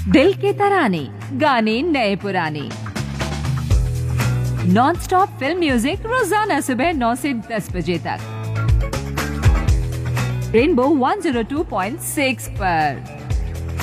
दिल के तराने, गाने नए पुराने, नॉन स्टॉप फिल्म म्यूजिक रोजाना सुबह 9 से 10 बजे तक रेनबो 102.6 पर।